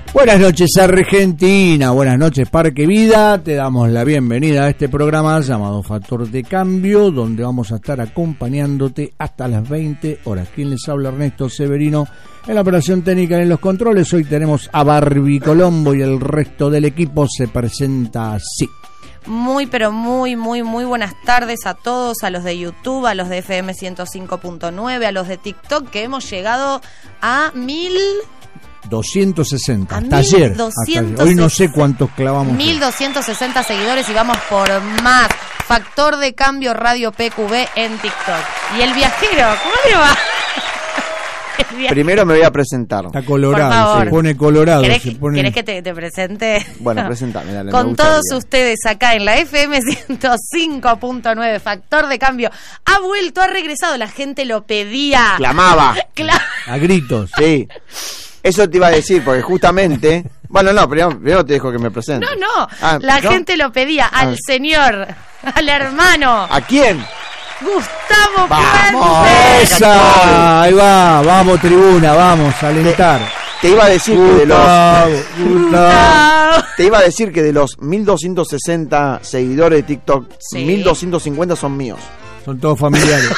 Buenas noches Argentina, buenas noches Parque Vida, te damos la bienvenida a este programa llamado Factor de Cambio, donde vamos a estar acompañándote hasta las 20 horas. Quien les habla, Ernesto Severino, en la operación técnica y en los controles. Hoy tenemos a Barbie Colombo y el resto del equipo se presenta así. Muy buenas tardes a todos, a los de YouTube, a los de FM 105.9, a los de TikTok, que hemos llegado a 1260, a hasta ayer. Hoy no sé cuántos clavamos. 1260 seguidores y vamos por más. Factor de Cambio Radio PQB en TikTok. Y el viajero, ¿cómo le va? Primero me voy a presentar. Está colorado, se pone colorado. ¿Querés que te presente? Bueno, presentame, dale. Con todos ustedes acá en la FM 105.9, Factor de Cambio. Ha vuelto, ha regresado, la gente lo pedía. Clamaba. A gritos. Sí. Eso te iba a decir, porque justamente... Bueno, no, primero te dejo que me presente. La gente lo pedía al señor, al hermano. ¿A quién? Gustavo Puente. ¡Esa! Ahí va, vamos tribuna, vamos a alentar. Te iba a decir Gustavo. Te iba a decir que de los 1260 seguidores de TikTok, sí, 1250 son míos. Son todos familiares.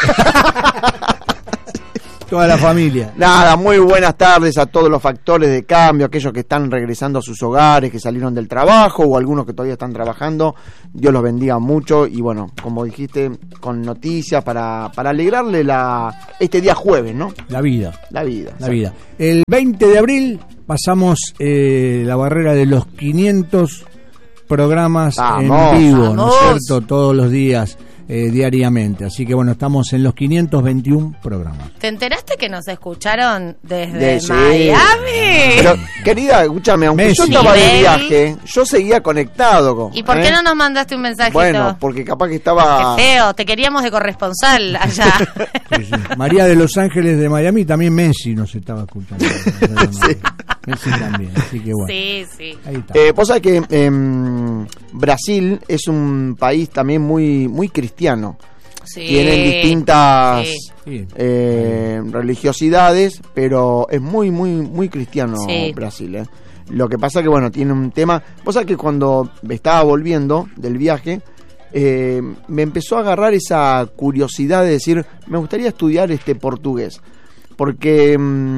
Toda la familia. Nada, muy buenas tardes a todos los factores de cambio, aquellos que están regresando a sus hogares, que salieron del trabajo o algunos que todavía están trabajando. Dios los bendiga mucho y bueno, como dijiste, con noticias para alegrarle este día jueves, ¿no? La vida. La vida. El 20 de abril pasamos la barrera de los 500 programas en vivo, ¿no es cierto? Todos los días. Diariamente, así que bueno, estamos en los 521 programas. ¿Te enteraste que nos escucharon desde Miami? Pero, querida, escúchame, aunque yo estaba de viaje, yo seguía conectado. ¿Y por qué no nos mandaste un mensajito? Bueno, porque capaz que estaba... Qué feo, te queríamos de corresponsal allá. Sí. María de Los Ángeles de Miami, también Messi nos estaba escuchando. Sí. Messi también, así que bueno. Sí. Ahí está. Vos sabés que Brasil es un país también muy cristiano. Sí. Tienen distintas religiosidades, pero es muy cristiano Brasil. Lo que pasa que bueno, tiene un tema. Vos sabés que cuando estaba volviendo del viaje, me empezó a agarrar esa curiosidad de decir, me gustaría estudiar portugués, porque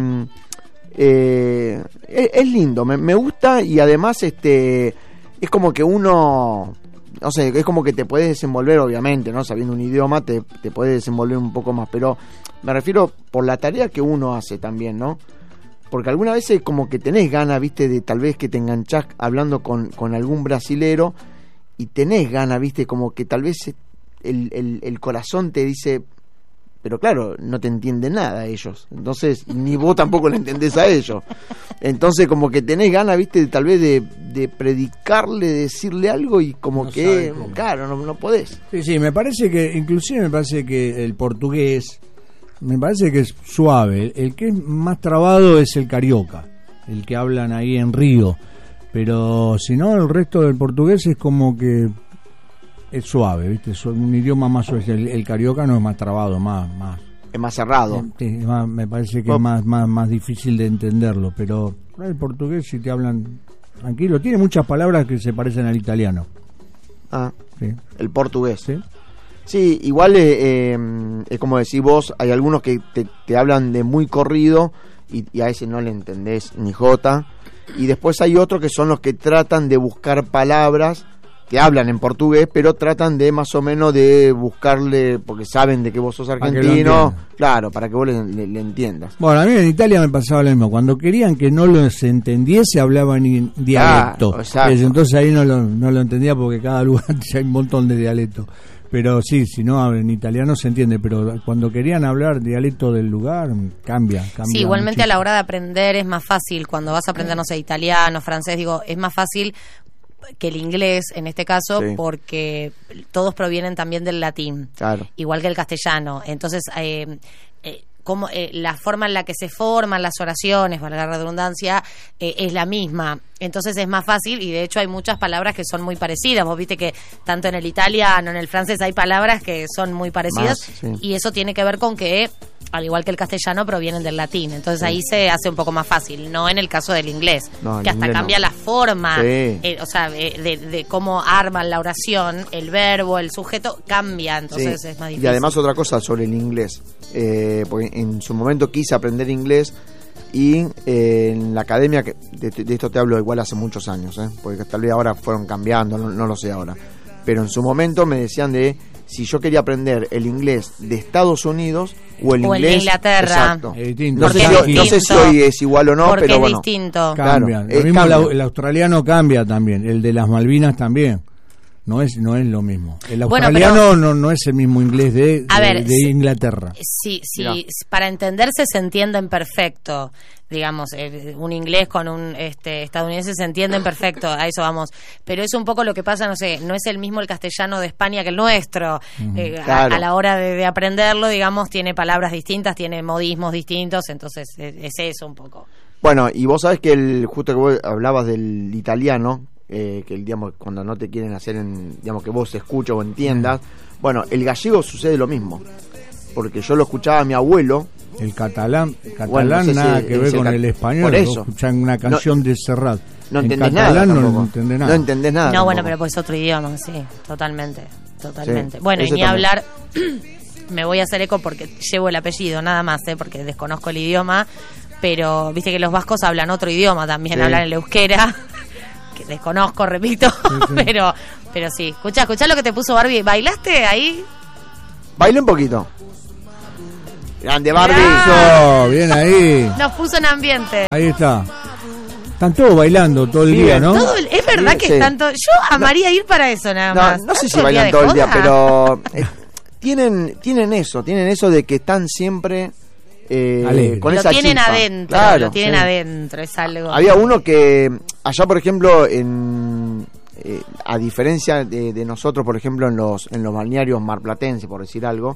es lindo, me gusta, y además es como que uno, no sé, es como que te puedes desenvolver, obviamente, ¿no? Sabiendo un idioma te puedes desenvolver un poco más, pero me refiero por la tarea que uno hace también, ¿no? Porque algunas veces como que tenés ganas, viste, de tal vez que te enganchás hablando con algún brasilero y tenés ganas, viste, como que tal vez el corazón te dice, pero claro, no te entienden nada ellos, entonces ni vos tampoco le entendés a ellos, entonces como que tenés ganas, viste, tal vez de predicarle, de decirle algo y como no que, claro, no podés. Sí, me parece que el portugués, me parece que es suave, el que es más trabado es el carioca, el que hablan ahí en Río, pero si no, el resto del portugués es como que es suave, ¿viste? Es un idioma más suave. El carioca no es más trabado, más es más cerrado. Sí, me parece que es más difícil de entenderlo, pero el portugués, si te hablan tranquilo, tiene muchas palabras que se parecen al italiano. Sí. El portugués. Sí, igual es como decís vos, hay algunos que te hablan de muy corrido y a ese no le entendés ni jota, y después hay otros que son los que tratan de buscar palabras que hablan en portugués, pero tratan de más o menos de buscarle, porque saben de que vos sos argentino, claro, para que vos le entiendas. Bueno, a mí en Italia me pasaba lo mismo, cuando querían que no los entendiese hablaban en dialecto, entonces ahí no lo entendía porque cada lugar hay un montón de dialectos, pero sí, si no en italiano se entiende, pero cuando querían hablar dialecto del lugar, cambia. Sí, igualmente muchísimo. A la hora de aprender es más fácil, cuando vas a aprender, no sé, italiano, francés, es más fácil que el inglés en este caso, porque todos provienen también del latín, igual que el castellano. Entonces como la forma en la que se forman las oraciones, valga la redundancia, es la misma. Entonces es más fácil, y de hecho hay muchas palabras que son muy parecidas. Vos viste que tanto en el italiano, en el francés hay palabras que son muy parecidas, y eso tiene que ver con que, al igual que el castellano, provienen del latín. Entonces ahí se hace un poco más fácil, no en el caso del inglés, que hasta cambia la forma, o sea, de cómo arman la oración, el verbo, el sujeto, cambia, entonces es más difícil. Y además otra cosa sobre el inglés, porque en su momento quise aprender inglés, y en la academia, de esto te hablo igual hace muchos años, porque tal vez ahora fueron cambiando, no lo sé ahora, pero en su momento me decían de si yo quería aprender el inglés de Estados Unidos o el inglés de Inglaterra. Exacto. Distinto. No sé si hoy es igual o no, porque pero bueno. Es distinto. Cambia. Claro, lo mismo cambia. el australiano cambia también, el de las Malvinas también. No es lo mismo. El australiano no es el mismo inglés de Inglaterra. Sí, para entenderse se entienden perfecto. Digamos, un inglés con un estadounidense se entienden perfecto, a eso vamos. Pero es un poco lo que pasa, no sé, no es el mismo el castellano de España que el nuestro. Claro. A la hora de aprenderlo, digamos, tiene palabras distintas, tiene modismos distintos, entonces es eso un poco. Bueno, y vos sabés que justo que vos hablabas del italiano, que digamos cuando no te quieren hacer digamos que vos escuches o entiendas, bueno, el gallego sucede lo mismo, porque yo lo escuchaba a mi abuelo. El catalán Bueno, no sé nada si que ver con el español. Por eso Escuchan una canción de Serrat. No en entendés catalán nada. No entendés nada. No entendés nada. No, tampoco. bueno, pero pues otro idioma, sí, totalmente. Sí, Bueno, y eso ni también. hablar, me voy a hacer eco porque llevo el apellido, nada más, porque desconozco el idioma, pero viste que los vascos hablan otro idioma también, hablan el euskera, que desconozco, repito, pero sí. Escuchá lo que te puso Barbie. ¿Bailaste ahí? Baila un poquito. Grande Barbie. Eso, bien ahí. Nos puso en ambiente. Ahí está. Están todos bailando todo el día, ¿no? Es verdad que tanto. Yo amaría ir para eso nada más. No sé si ¿Tanto bailan día todo de el día, joda? pero tienen eso de que están siempre con lo esa tienen chispa. adentro, Claro, lo tienen sí. adentro, es algo. Había uno que allá, por ejemplo, a diferencia de nosotros, por ejemplo, en los balnearios marplatenses, por decir algo,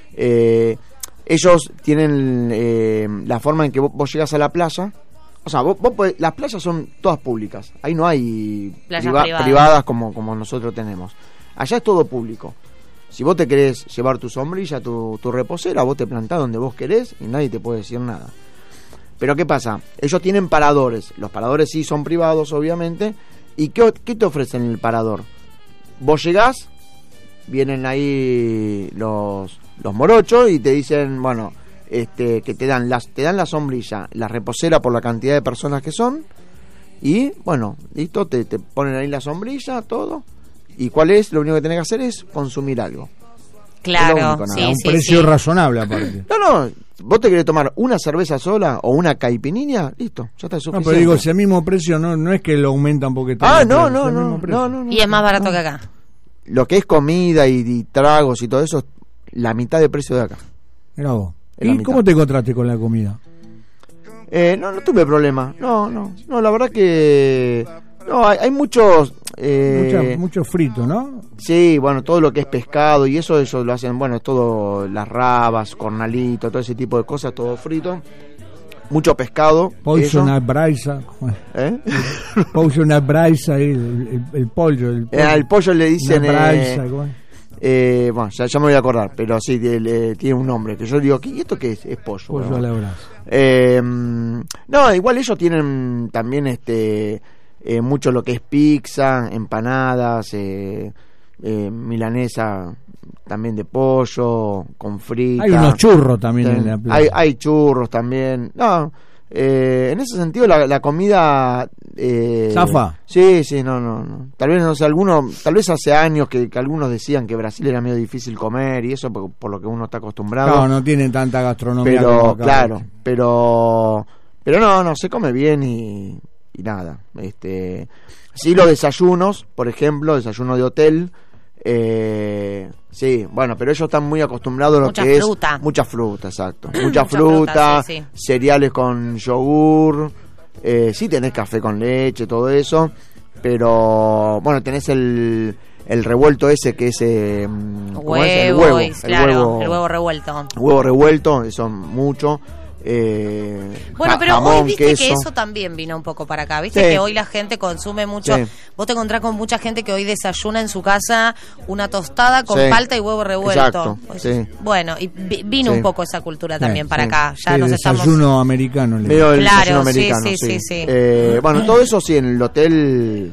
ellos tienen la forma en que vos llegás a la playa. O sea, vos las playas son todas públicas. Ahí no hay privadas como nosotros tenemos. Allá es todo público. Si vos te querés llevar tu sombrilla, tu reposera, vos te plantás donde vos querés y nadie te puede decir nada. Pero ¿qué pasa? Ellos tienen paradores. Los paradores sí son privados, obviamente. ¿Y qué te ofrecen en el parador? Vos llegás, vienen ahí los morochos y te dicen, bueno, que te dan la sombrilla, la reposera por la cantidad de personas que son, y bueno, listo, te ponen ahí la sombrilla, todo. ¿Y cuál es? Lo único que tenés que hacer es consumir algo. Claro, es lo único, sí, A un precio razonable aparte. No, vos te querés tomar una cerveza sola o una caipirinha, listo, ya está suficiente. No, pero digo, si el mismo precio no es que lo aumentan porque no. Y es más barato que acá. Lo que es comida y tragos y todo eso, la mitad de precio de acá. Mirá vos. Es la ¿Y mitad. cómo te encontraste con la comida? No tuve problema. No, la verdad que no, hay muchos Mucho frito, ¿no? sí, bueno, todo lo que es pescado y eso ellos lo hacen, bueno, todo las rabas, cornalito, todo ese tipo de cosas, todo frito. Mucho pescado. Poison eso. at braisa. ¿Eh? Poison at braisa, ahí, el pollo. Al pollo le dicen una braisa, ¿cómo es? bueno, ya me voy a acordar, pero sí, tiene un nombre, que yo digo, ¿y esto qué es? Es pollo. Pollo a la brasa. No, igual ellos tienen también mucho lo que es pizza, empanadas, milanesa también de pollo, con frita. Hay unos churros también en la playa. Hay churros también. No, en ese sentido la comida ¿zafa? Sí, no. Tal vez no sé, tal vez hace años que algunos decían que Brasil era medio difícil comer y eso por lo que uno está acostumbrado. Claro, no tienen tanta gastronomía Pero como acá. claro, pero no, se come bien y nada. Sí, los desayunos, por ejemplo, desayuno de hotel. Sí, bueno, pero ellos están muy acostumbrados a lo Mucha que fruta. es mucha fruta, exacto. Mucha fruta, sí. Cereales con yogur, sí tenés café con leche, todo eso, pero bueno, tenés el el revuelto ese que es ¿cómo es? El huevo revuelto. Huevo revuelto, son mucho. Bueno, pero jamón, hoy viste queso. que eso también vino un poco para acá. Viste Sí. que hoy la gente consume mucho. Sí. Vos te encontrás con mucha gente que hoy desayuna en su casa una tostada con Sí. palta y huevo revuelto. Exacto, Pues, sí. bueno, y vino Sí. un poco esa cultura también para sí. acá. Ya Sí, nos desayuno estamos. americano. Medio el Claro, desayuno sí, americano, sí. Bueno, todo eso sí, en el hotel,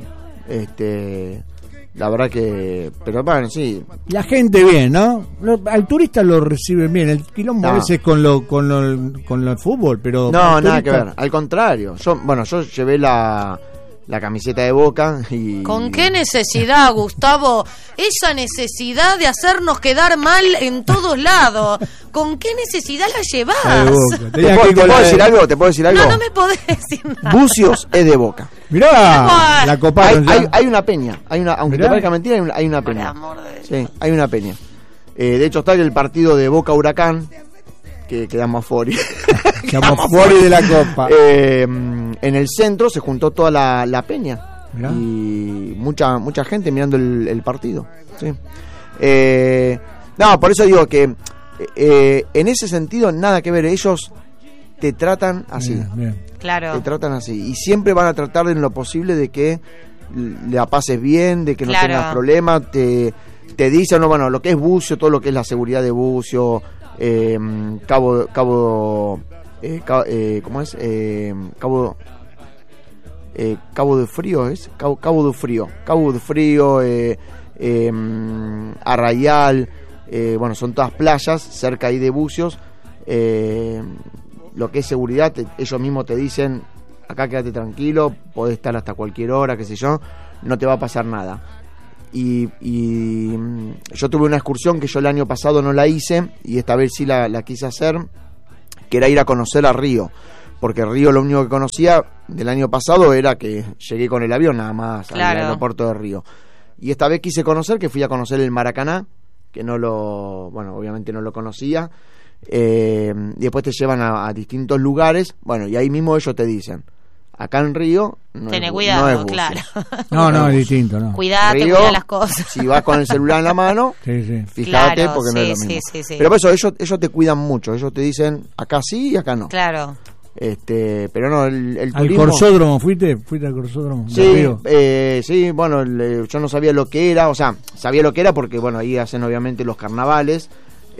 la verdad que, pero bueno, sí. La gente bien, ¿no? Al turista lo reciben bien. El quilombo No. a veces con el fútbol, pero... No, el nada turista- que ver, al contrario. Yo llevé la camiseta de Boca y... ¿Con qué necesidad, Gustavo? Esa necesidad de hacernos quedar mal en todos lados. ¿Con qué necesidad la de llevás? Boca. ¿Te Tenías que ir puedo con la decir de- algo? ¿Te puedo decir algo? No, no me podés decir nada. Bucios es de Boca. Mirá, la coparon ya. Hay una peña, aunque Mirá. te parezca mentira, hay una Por el peña. amor de Dios. Sí, hay una peña. De hecho está el partido de Boca Huracán, que quedamos fuera. Estamos fuera de la copa. En el centro se juntó toda la peña. Mirá. Y mucha gente mirando el partido. Sí. No, por eso digo que en ese sentido nada que ver. Ellos te tratan así. Bien, bien. Claro. Te tratan así. Y siempre van a tratar en lo posible de que la pases bien, de que no Claro. tengas problemas. Te dicen, no, bueno, lo que es bucio, todo lo que es la seguridad de bucio, ¿cómo es? Cabo de Frío, ¿es? Cabo de Frío, Arraial, bueno, son todas playas cerca ahí de bucios. Lo que es seguridad, ellos mismos te dicen, acá quédate tranquilo, podés estar hasta cualquier hora, qué sé yo, no te va a pasar nada. Y yo tuve una excursión que yo el año pasado no la hice, y esta vez sí la quise hacer, que era ir a conocer a Río, porque Río lo único que conocía del año pasado era que llegué con el avión nada más Claro. al aeropuerto de Río. Y esta vez quise conocer, que fui a conocer el Maracaná, que obviamente no lo conocía. Y después te llevan a distintos lugares, bueno, y ahí mismo ellos te dicen, acá en Río no Tené es, cuidado, no es bucio. claro. No, es distinto, ¿no? Cuidate, Río, cuida las cosas. si vas con el celular en la mano, Sí, sí. fíjate, Claro, porque no sí, es lo mismo. sí. Pero por eso ellos te cuidan mucho, ellos te dicen acá sí y acá no. Claro. Pero no, el ¿Al turismo... Corsódromo fuiste? ¿Fuiste al Corsódromo? de Sí, Río? sí, bueno, yo no sabía lo que era, o sea, sabía lo que era porque, bueno, ahí hacen obviamente los carnavales,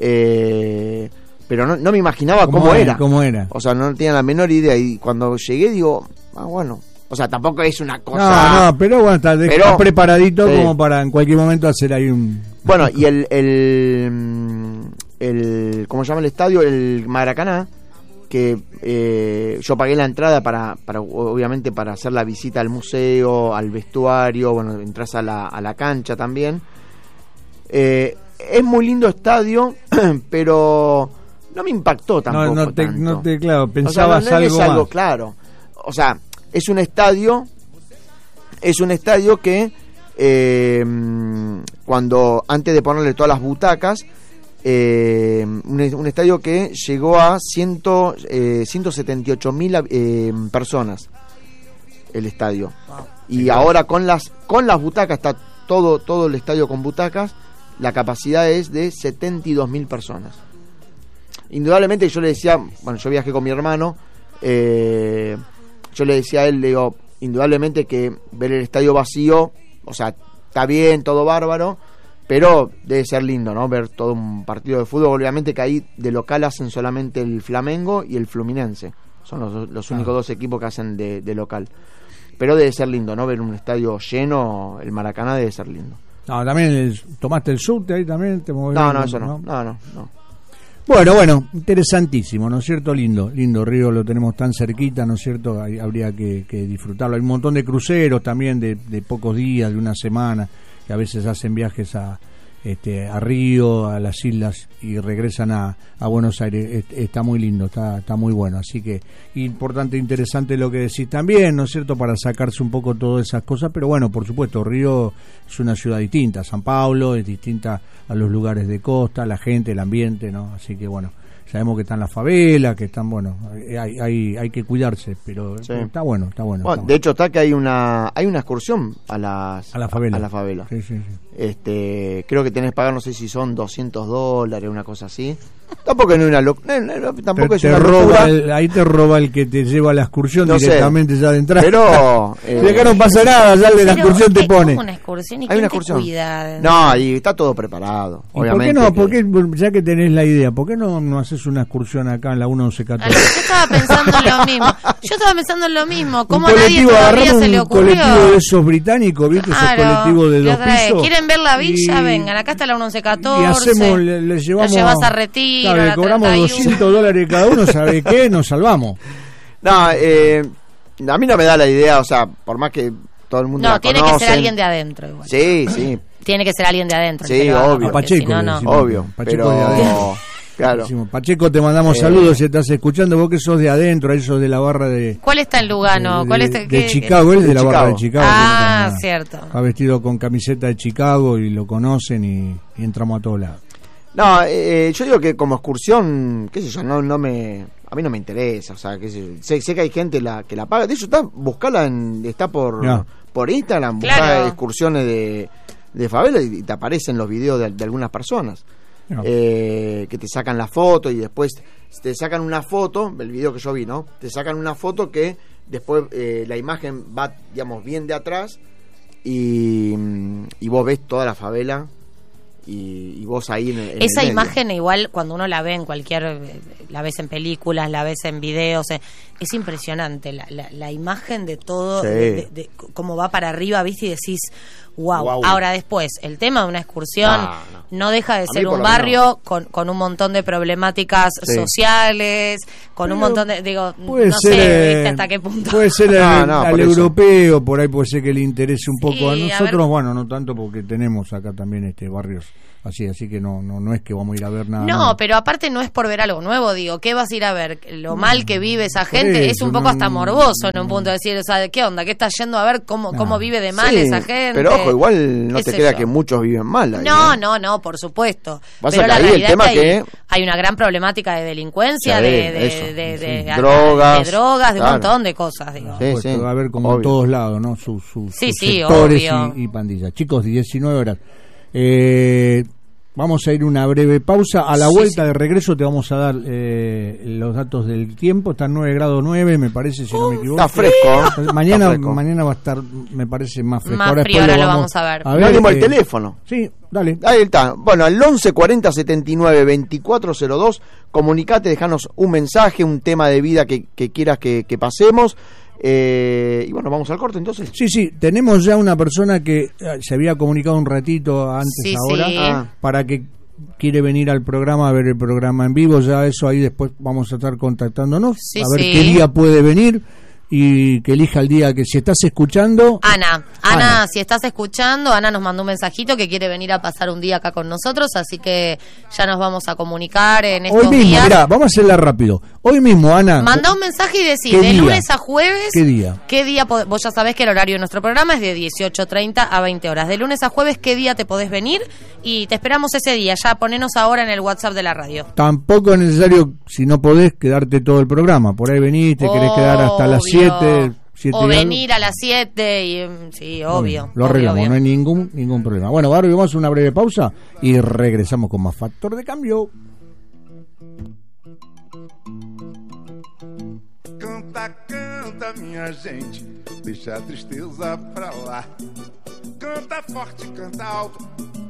pero no me imaginaba cómo era. ¿Cómo era? O sea, no tenía la menor idea, y cuando llegué digo, bueno, o sea, tampoco es una cosa... No, pero bueno, estás Pero- preparadito sí. como para en cualquier momento hacer ahí un... Bueno, y el ¿cómo se llama el estadio? El Maracaná, que yo pagué la entrada para obviamente para hacer la visita al museo, al vestuario, bueno, entras a la cancha también. Es muy lindo estadio, pero no me impactó tampoco tanto. Claro, O sea, pensabas no es algo algo más. claro. O sea, es un estadio que cuando antes de ponerle todas las butacas, un estadio que llegó a 178.000 personas, el estadio. Y ahora con las butacas, está todo el estadio con butacas, la capacidad es de 72.000 personas. Indudablemente yo le decía, bueno, yo viajé con mi hermano, yo le decía a él, le digo, indudablemente que ver el estadio vacío, o sea, está bien, todo bárbaro, pero debe ser lindo, ¿no? Ver todo un partido de fútbol. Obviamente que ahí de local hacen solamente el Flamengo y el Fluminense, son los únicos dos equipos que hacen de local, pero debe ser lindo, ¿no? Ver un estadio lleno, el Maracaná debe ser lindo. No, también tomaste el subte ahí también. No, eso no. No. Bueno, interesantísimo, ¿no es cierto? Lindo Río, lo tenemos tan cerquita, ¿no es cierto? Habría que disfrutarlo. Hay un montón de cruceros también de pocos días, de una semana, que a veces hacen viajes a Río, a las islas y regresan a Buenos Aires. Está muy lindo, está muy bueno. Así que importante, interesante lo que decís también, ¿no es cierto? Para sacarse un poco todas esas cosas. Pero bueno, por supuesto, Río es una ciudad distinta. San Pablo es distinta a los lugares de costa, la gente, el ambiente, ¿no? Así que bueno, sabemos que están las favelas, que están, bueno, hay que cuidarse, pero Sí. está bueno. Bueno, de hecho está que hay una excursión a la favela. Sí. Creo que tenés que pagar, no sé si son $200, una cosa así. Tampoco es una tampoco es una locura. Ahí te roba el que te lleva a la excursión, No sé, directamente ya de entrada. pero de acá no pasa nada, ya el de la excursión te pone. Una excursión y Hay quién una te excursión. cuida. No, y está todo preparado. ¿Y por qué Obviamente. no? ¿Por qué, ya que tenés la idea, por qué no haces una excursión acá en la 1114? Yo estaba pensando en lo mismo. ¿Cómo Un nadie colectivo, todavía agarramos se le un ocurrió? colectivo de esos británicos, ¿viste? Esos Claro, colectivos de 2 pisos. ¿Quieren ver la villa? Y- Vengan, acá está la 1114. Y hacemos, le llevamos. Lo llevas a Retiro, Claro, a le la cobramos 31. $200 cada uno, ¿sabe qué? Nos salvamos. No, a mí no me da la idea, o sea, por más que todo el mundo No, la tiene que conocen. ser alguien de adentro igual. Sí, Tiene que ser alguien de adentro. Sí, el que lo haga, obvio. porque Pacheco, si no, le no. decimos. obvio. Pacheco de Pero, adentro. claro. Decimos, Pacheco, te mandamos saludos si estás escuchando, vos que sos de adentro, ahí sos de la barra de... ¿Cuál está en Lugano? ¿Cuál es de Chicago, él es de la barra de Chicago. Ah, Está- cierto. Está vestido con camiseta de Chicago y lo conocen y entramos a todos lados. No, yo digo que como excursión, qué sé yo, a mí no me interesa, o sea, qué sé yo, sé que hay gente que la paga, de hecho buscala está Ya. por Instagram, buscá Claro. excursiones de favela y te aparecen los videos de algunas personas. No. Que te sacan la foto y después te sacan una foto, el video que yo vi, ¿no? Te sacan una foto que después la imagen va, digamos, bien de atrás y vos ves toda la favela y vos ahí en el Esa medio. imagen igual cuando uno la ve en la ves en películas, la ves en videos, es impresionante la imagen de todo, Sí. de cómo va para arriba, viste, y decís, wow. Guau. Ahora después, el tema de una excursión no deja de A ser mí por un lo menos barrio con un montón de problemáticas Sí. sociales, con Pero un montón de, puede no ser, sé, ¿viste hasta qué punto? Puede ser No, al por eso. europeo, por ahí puede ser que le interese un poco. A Sí, a nosotros, ver. bueno, no tanto porque tenemos acá también barrios así que no es que vamos a ir a ver nada. No, nuevo. pero aparte no es por ver algo nuevo, digo, ¿qué vas a ir a ver? Lo mal que vive esa gente es eso, un poco no, hasta morboso en un punto de decir, o sea, ¿qué onda? ¿Qué estás yendo a ver cómo vive de mal Sí, esa gente? pero ojo, igual no ¿Qué te sé queda yo? que muchos viven mal ahí, No, por supuesto. Pasa Pero que la ahí el realidad tema es que que- hay una gran problemática de delincuencia, Sí, de eso. Drogas, de drogas, de un claro. montón de cosas, digo. Sí, Pues, sí, va a haber como obvio. en todos lados, ¿no? Sus Sí, sí, sectores obvio. y pandillas. Chicos, 19 horas. Vamos a ir una breve pausa. A la Sí, vuelta sí. de regreso te vamos a dar los datos del tiempo. Está en 9 grados 9, me parece, si no me equivoco. Está fresco. Mañana, Está fresco. mañana va a estar, me parece, más fresco. Más después frío, ahora lo vamos a ver. No dimos el teléfono. Sí, dale. Ahí está. Bueno, al 11 40 79 2402, comunicate, dejanos un mensaje, un tema de vida que quieras que pasemos. Y bueno, vamos al corte entonces. Sí, tenemos ya una persona que se había comunicado un ratito antes Sí, ahora sí. para que quiere venir al programa a ver el programa en vivo. Ya eso ahí después vamos a estar contactándonos Sí, a ver sí. qué día puede venir y que elija el día que, si estás escuchando. Ana, si estás escuchando, Ana nos mandó un mensajito que quiere venir a pasar un día acá con nosotros, así que ya nos vamos a comunicar en estos Hoy mismo, días. mirá, vamos a hacerla rápido. Hoy mismo, Ana. Mandá un mensaje y decí, ¿Qué de día? lunes a jueves, ¿Qué día? vos ya sabés que el horario de nuestro programa es de 18:30 a 20 horas. De lunes a jueves, ¿qué día te podés venir? Y te esperamos ese día, ya ponenos ahí en el WhatsApp de la radio. Tampoco es necesario, si no podés, quedarte todo el programa. Por ahí venís, te querés quedar hasta las 7. O venir a las 7 y sí, obvio. Lo arreglamos, obvio. no hay ningún problema. Bueno, ahora vamos a una breve pausa y regresamos con más Factor de Cambio. Canta, canta, minha gente, deixa a tristeza pra lá. Canta forte, canta alto.